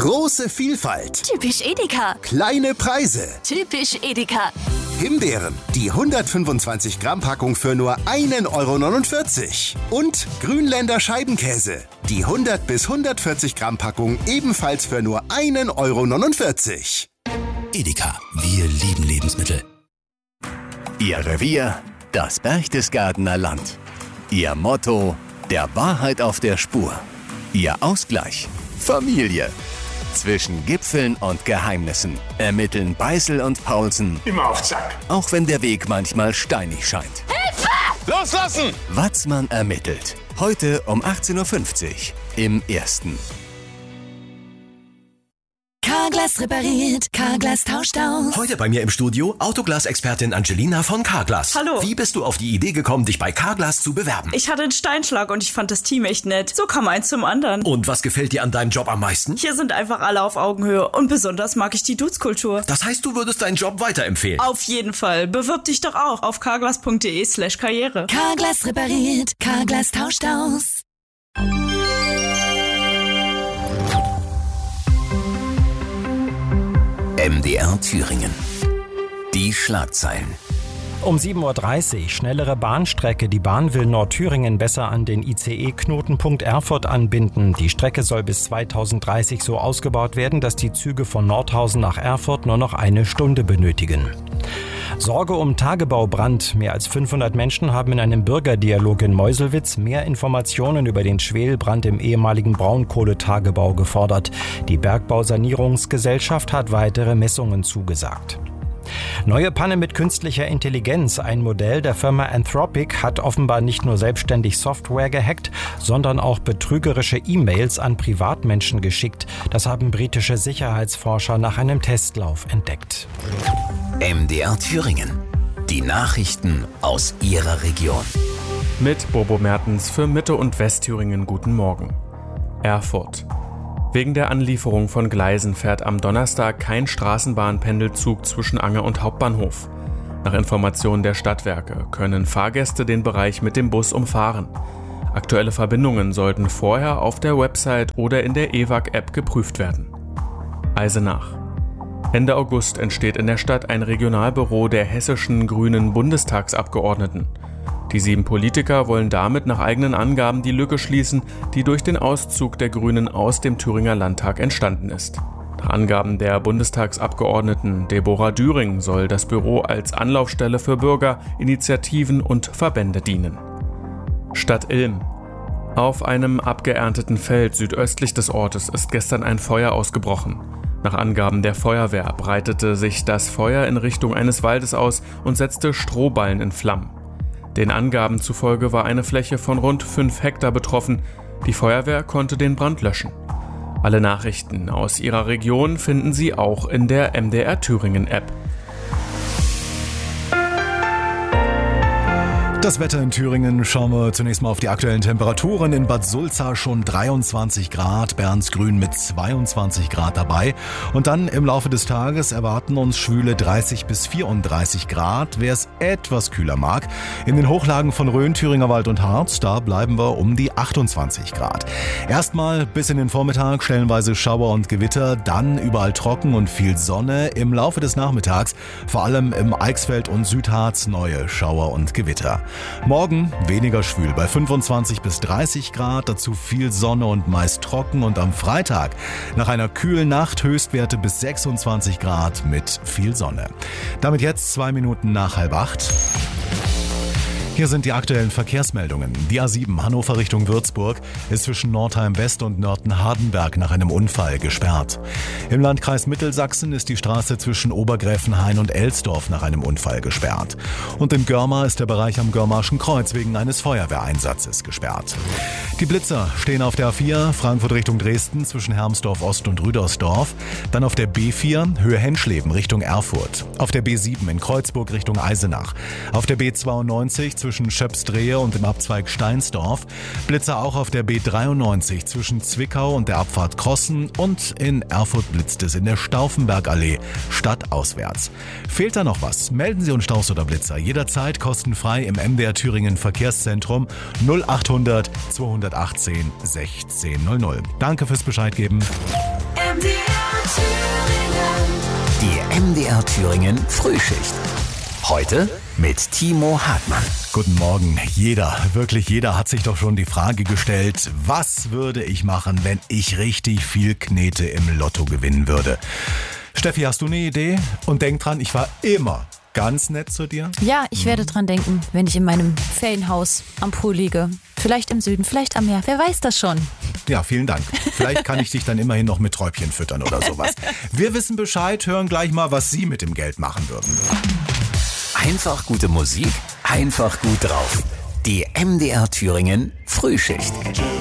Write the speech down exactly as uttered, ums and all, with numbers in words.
Große Vielfalt. Typisch Edeka. Kleine Preise. Typisch Edeka. Himbeeren, die hundertfünfundzwanzig Gramm Packung für nur ein Euro neunundvierzig. Und Grünländer Scheibenkäse, die hundert bis hundertvierzig Gramm Packung ebenfalls für nur ein Euro neunundvierzig. Edeka, wir lieben Lebensmittel. Ihr Revier, das Berchtesgadener Land. Ihr Motto, der Wahrheit auf der Spur. Ihr Ausgleich, Familie. Zwischen Gipfeln und Geheimnissen ermitteln Beißel und Paulsen. Immer auf Zack. Auch wenn der Weg manchmal steinig scheint. Hilfe! Loslassen! Watzmann ermittelt. Heute um achtzehn Uhr fünfzig im Ersten. Carglass repariert, Carglass tauscht aus. Heute bei mir im Studio Autoglas-Expertin Angelina von Carglass. Hallo. Wie bist du auf die Idee gekommen, dich bei Carglass zu bewerben? Ich hatte einen Steinschlag und ich fand das Team echt nett. So kam eins zum anderen. Und was gefällt dir an deinem Job am meisten? Hier sind einfach alle auf Augenhöhe und besonders mag ich die Dudes-Kultur. Das heißt, du würdest deinen Job weiterempfehlen? Auf jeden Fall. Bewirb dich doch auch auf carglass.de slash karriere. Carglass repariert, Carglass tauscht aus. M D R Thüringen. Die Schlagzeilen. Um sieben Uhr dreißig, schnellere Bahnstrecke. Die Bahn will Nordthüringen besser an den I C E-Knotenpunkt Erfurt anbinden. Die Strecke soll bis zweitausenddreißig so ausgebaut werden, dass die Züge von Nordhausen nach Erfurt nur noch eine Stunde benötigen. Sorge um Tagebaubrand. Mehr als fünfhundert Menschen haben in einem Bürgerdialog in Meuselwitz mehr Informationen über den Schwelbrand im ehemaligen Braunkohletagebau gefordert. Die Bergbausanierungsgesellschaft hat weitere Messungen zugesagt. Neue Panne mit künstlicher Intelligenz. Ein Modell der Firma Anthropic hat offenbar nicht nur selbstständig Software gehackt, sondern auch betrügerische E-Mails an Privatmenschen geschickt. Das haben britische Sicherheitsforscher nach einem Testlauf entdeckt. M D R Thüringen. Die Nachrichten aus Ihrer Region. Mit Bobo Mertens für Mitte- und Westthüringen guten Morgen. Erfurt. Wegen der Anlieferung von Gleisen fährt am Donnerstag kein Straßenbahnpendelzug zwischen Anger und Hauptbahnhof. Nach Informationen der Stadtwerke können Fahrgäste den Bereich mit dem Bus umfahren. Aktuelle Verbindungen sollten vorher auf der Website oder in der E W A G-App geprüft werden. Eisenach. Ende August entsteht in der Stadt ein Regionalbüro der hessischen grünen Bundestagsabgeordneten. Die sieben Politiker wollen damit nach eigenen Angaben die Lücke schließen, die durch den Auszug der Grünen aus dem Thüringer Landtag entstanden ist. Nach Angaben der Bundestagsabgeordneten Deborah Düring soll das Büro als Anlaufstelle für Bürger, Initiativen und Verbände dienen. Stadt Ilm. Auf einem abgeernteten Feld südöstlich des Ortes ist gestern ein Feuer ausgebrochen. Nach Angaben der Feuerwehr breitete sich das Feuer in Richtung eines Waldes aus und setzte Strohballen in Flammen. Den Angaben zufolge war eine Fläche von rund fünf Hektar betroffen. Die Feuerwehr konnte den Brand löschen. Alle Nachrichten aus Ihrer Region finden Sie auch in der M D R Thüringen App. Das Wetter in Thüringen, schauen wir zunächst mal auf die aktuellen Temperaturen. In Bad Sulza schon dreiundzwanzig Grad, Bernsgrün mit zweiundzwanzig Grad dabei. Und dann im Laufe des Tages erwarten uns schwüle dreißig bis vierunddreißig Grad, wer es etwas kühler mag. In den Hochlagen von Rhön, Thüringer Wald und Harz, da bleiben wir um die achtundzwanzig Grad. Erstmal bis in den Vormittag stellenweise Schauer und Gewitter, dann überall trocken und viel Sonne. Im Laufe des Nachmittags, vor allem im Eichsfeld und Südharz, neue Schauer und Gewitter. Morgen weniger schwül bei fünfundzwanzig bis dreißig Grad, dazu viel Sonne und meist trocken und am Freitag nach einer kühlen Nacht Höchstwerte bis sechsundzwanzig Grad mit viel Sonne. Damit jetzt zwei Minuten nach halb acht. Hier sind die aktuellen Verkehrsmeldungen. Die A sieben Hannover Richtung Würzburg ist zwischen Nordheim West und Nörten-Hardenberg nach einem Unfall gesperrt. Im Landkreis Mittelsachsen ist die Straße zwischen Obergräfenhain und Elsdorf nach einem Unfall gesperrt. Und in Görmar ist der Bereich am Görmarschen Kreuz wegen eines Feuerwehreinsatzes gesperrt. Die Blitzer stehen auf der A vier Frankfurt Richtung Dresden zwischen Hermsdorf Ost und Rüdersdorf. Dann auf der B vier Höhe Henschleben Richtung Erfurt. Auf der B sieben in Kreuzburg Richtung Eisenach. Auf der B zweiundneunzig zwischen Schöpsdrehe und dem Abzweig Steinsdorf. Blitzer auch auf der B dreiundneunzig zwischen Zwickau und der Abfahrt Krossen. Und in Erfurt blitzt es in der Stauffenbergallee stadtauswärts. Fehlt da noch was? Melden Sie uns Staus oder Blitzer jederzeit kostenfrei im M D R Thüringen Verkehrszentrum null achthundert zweihundertachtzehn sechzehn null null. Danke fürs Bescheid geben. M D R Thüringen. Die M D R Thüringen Frühschicht. Heute mit Timo Hartmann. Guten Morgen. Jeder, wirklich jeder hat sich doch schon die Frage gestellt, was würde ich machen, wenn ich richtig viel Knete im Lotto gewinnen würde? Steffi, hast du eine Idee? Und denk dran, ich war immer ganz nett zu dir. Ja, ich werde dran denken, wenn ich in meinem Ferienhaus am Pool liege. Vielleicht im Süden, vielleicht am Meer. Wer weiß das schon? Ja, vielen Dank. Vielleicht kann ich dich dann immerhin noch mit Träubchen füttern oder sowas. Wir wissen Bescheid, hören gleich mal, was Sie mit dem Geld machen würden. Einfach gute Musik, einfach gut drauf. Die M D R Thüringen Frühschicht.